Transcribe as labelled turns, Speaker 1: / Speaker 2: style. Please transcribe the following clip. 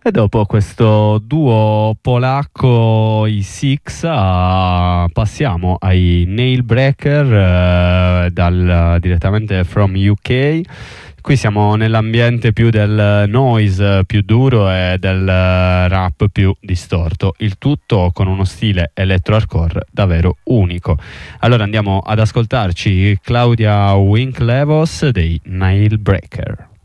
Speaker 1: E dopo questo duo polacco, i Six, passiamo ai Nailbreaker, direttamente from UK. Qui siamo nell'ambiente più del noise più duro e del rap più distorto, il tutto con uno stile electro-hardcore davvero unico. Allora andiamo ad ascoltarci Claudia Winklevos dei Nailbreaker.